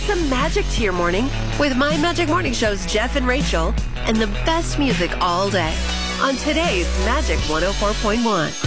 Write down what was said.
some magic to your morning with My Magic Morning Show's Jeff and Rachel and the best music all day on today's Magic 104.1.